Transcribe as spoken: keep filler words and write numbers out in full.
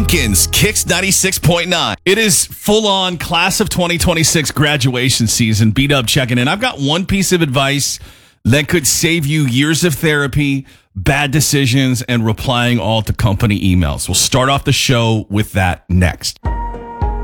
Jenkins, Kicks ninety-six point nine. It is full-on class of twenty twenty-six graduation season. B-Dub checking in. I've got one piece of advice that could save you years of therapy, bad decisions, and replying all to company emails. We'll start off the show with that next.